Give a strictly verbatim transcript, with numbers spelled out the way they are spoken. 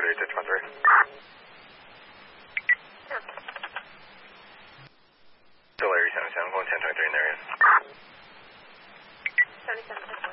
three, six one three. Still Larry seven seven, going ten twenty-three in the area. seventy-seven.